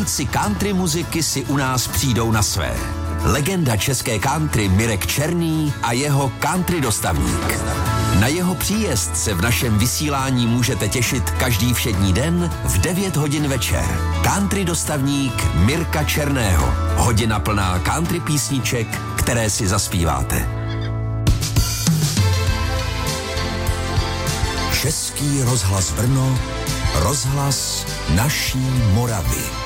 milovníci country muziky si u nás přijdou na své. Legenda české country Mirek Černý a jeho country dostavník. Na jeho příjezd se v našem vysílání můžete těšit každý všední den v 9 hodin večer. Country dostavník Mirka Černého. Hodina plná country písniček, které si zaspíváte. Český rozhlas Brno, rozhlas naší Moravy.